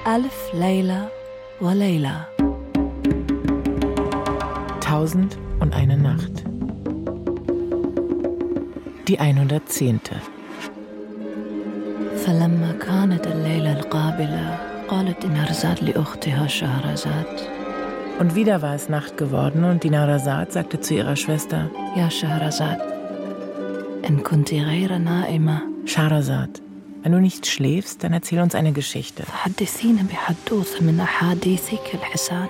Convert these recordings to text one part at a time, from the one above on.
ألف ليلة وليلة. 1001 Nacht. Die 110. فلما كانت الليلة القابلة قالت دينارزاد لأختها شهرزاد. Und wieder war es Nacht geworden und Dinarzad sagte zu ihrer Schwester: Ja, Shahrazad, in kunti ghayra na'ima. Shahrazad, wenn du nicht schläfst, dann erzähl uns eine Geschichte. فحدثينا بحدوث من أحاديثك الحسان.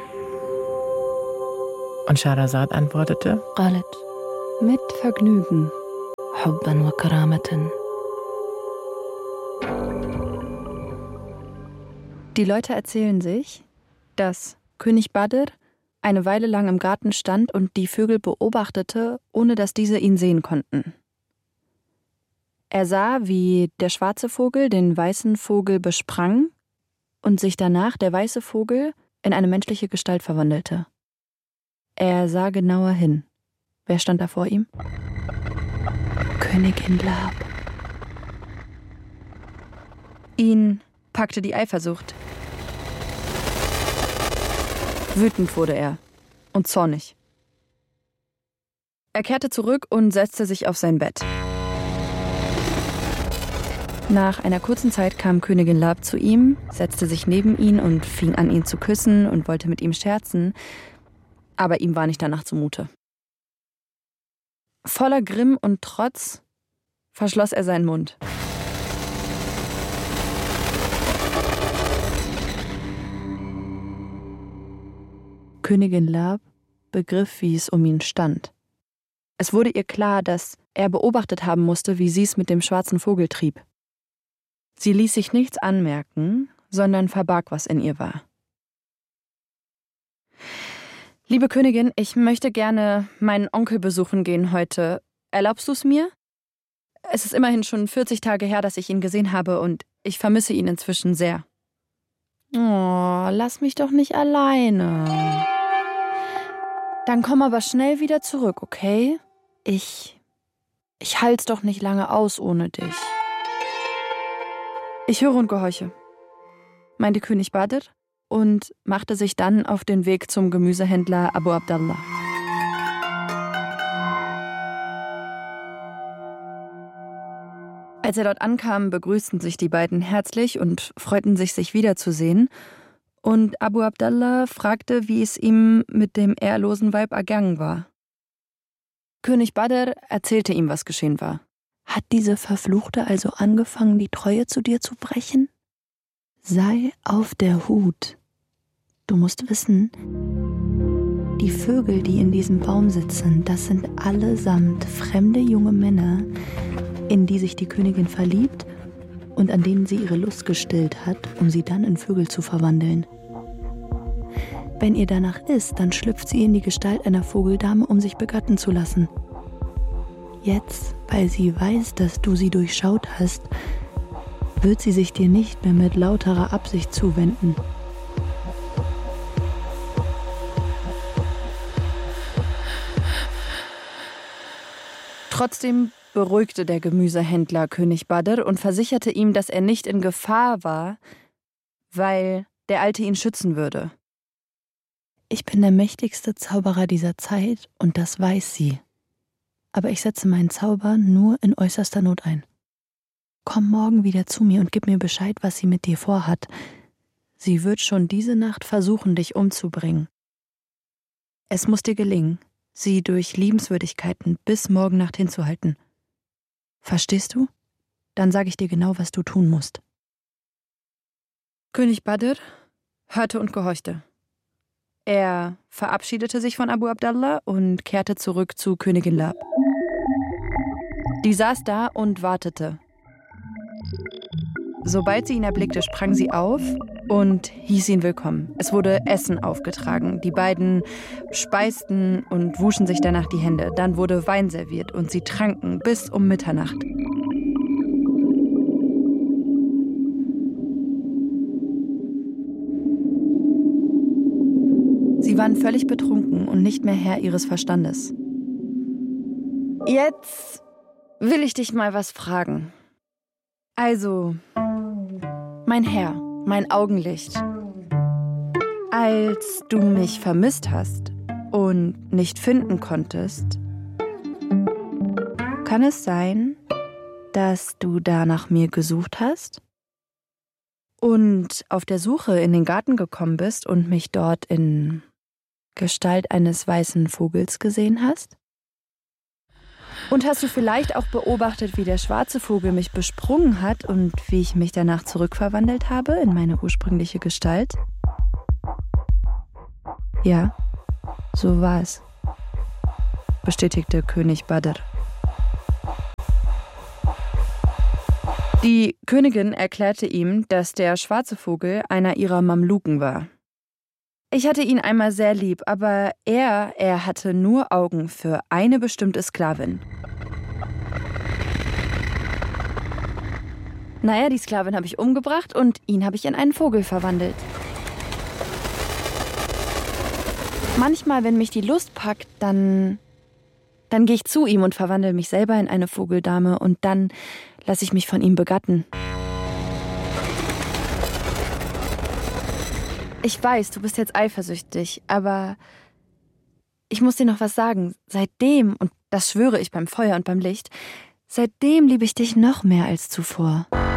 Und Shahrazad antwortete: قالت mit Vergnügen, حبا وكرامة. Die Leute erzählen sich, dass König Badr eine Weile lang im Garten stand und die Vögel beobachtete, ohne dass diese ihn sehen konnten. Er sah, wie der schwarze Vogel den weißen Vogel besprang und sich danach der weiße Vogel in eine menschliche Gestalt verwandelte. Er sah genauer hin. Wer stand da vor ihm? Königin Lab. Ihn packte die Eifersucht. Wütend wurde er und zornig. Er kehrte zurück und setzte sich auf sein Bett. Nach einer kurzen Zeit kam Königin Lab zu ihm, setzte sich neben ihn und fing an, ihn zu küssen und wollte mit ihm scherzen, aber ihm war nicht danach zumute. Voller Grimm und Trotz verschloss er seinen Mund. Königin Lab begriff, wie es um ihn stand. Es wurde ihr klar, dass er beobachtet haben musste, wie sie es mit dem schwarzen Vogel trieb. Sie ließ sich nichts anmerken, sondern verbarg, was in ihr war. Liebe Königin, ich möchte gerne meinen Onkel besuchen gehen heute. Erlaubst du es mir? Es ist immerhin schon 40 Tage her, dass ich ihn gesehen habe und ich vermisse ihn inzwischen sehr. Oh, lass mich doch nicht alleine. Dann komm aber schnell wieder zurück, okay? Ich halt's doch nicht lange aus ohne dich. Ich höre und gehorche, meinte König Badr und machte sich dann auf den Weg zum Gemüsehändler Abu Abdallah. Als er dort ankam, begrüßten sich die beiden herzlich und freuten sich wiederzusehen. Und Abu Abdallah fragte, wie es ihm mit dem ehrlosen Weib ergangen war. König Badr erzählte ihm, was geschehen war. Hat diese Verfluchte also angefangen, die Treue zu dir zu brechen? Sei auf der Hut. Du musst wissen, die Vögel, die in diesem Baum sitzen, das sind allesamt fremde junge Männer, in die sich die Königin verliebt und an denen sie ihre Lust gestillt hat, um sie dann in Vögel zu verwandeln. Wenn ihr danach ist, dann schlüpft sie in die Gestalt einer Vogeldame, um sich begatten zu lassen. Jetzt, weil sie weiß, dass du sie durchschaut hast, wird sie sich dir nicht mehr mit lauterer Absicht zuwenden. Trotzdem beruhigte der Gemüsehändler König Badr und versicherte ihm, dass er nicht in Gefahr war, weil der Alte ihn schützen würde. Ich bin der mächtigste Zauberer dieser Zeit und das weiß sie. Aber ich setze meinen Zauber nur in äußerster Not ein. Komm morgen wieder zu mir und gib mir Bescheid, was sie mit dir vorhat. Sie wird schon diese Nacht versuchen, dich umzubringen. Es muss dir gelingen, sie durch Liebenswürdigkeiten bis morgen Nacht hinzuhalten. Verstehst du? Dann sage ich dir genau, was du tun musst. König Badr hörte und gehorchte. Er verabschiedete sich von Abu Abdallah und kehrte zurück zu Königin Lab. Die saß da und wartete. Sobald sie ihn erblickte, sprang sie auf und hieß ihn willkommen. Es wurde Essen aufgetragen. Die beiden speisten und wuschen sich danach die Hände. Dann wurde Wein serviert und sie tranken bis um Mitternacht. Sie waren völlig betrunken und nicht mehr Herr ihres Verstandes. Jetzt will ich dich mal was fragen. Also, mein Herr, mein Augenlicht, Als du mich vermisst hast und nicht finden konntest, kann es sein, dass du da nach mir gesucht hast und auf der Suche in den Garten gekommen bist und mich dort in Gestalt eines weißen Vogels gesehen hast? Und hast du vielleicht auch beobachtet, wie der schwarze Vogel mich besprungen hat und wie ich mich danach zurückverwandelt habe in meine ursprüngliche Gestalt? Ja, so war es, bestätigte König Badr. Die Königin erklärte ihm, dass der schwarze Vogel einer ihrer Mamluken war. Ich hatte ihn einmal sehr lieb, aber er hatte nur Augen für eine bestimmte Sklavin. Naja, die Sklavin habe ich umgebracht und ihn habe ich in einen Vogel verwandelt. Manchmal, wenn mich die Lust packt, dann gehe ich zu ihm und verwandle mich selber in eine Vogeldame und dann lasse ich mich von ihm begatten. Ich weiß, du bist jetzt eifersüchtig, aber ich muss dir noch was sagen. Seitdem, und das schwöre ich beim Feuer und beim Licht, seitdem liebe ich dich noch mehr als zuvor.